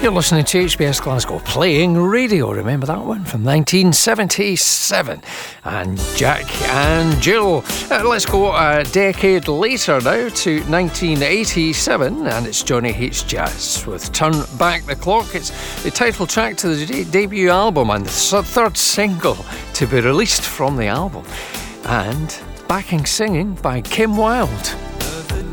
You're listening to HBS Glasgow Playing Radio. Remember that one from 1977. And Jack and Jill. Let's go a decade later now to 1987, and it's Johnny Hates Jazz with Turn Back the Clock. It's the title track to the debut album and the third single to be released from the album. And backing singing by Kim Wilde.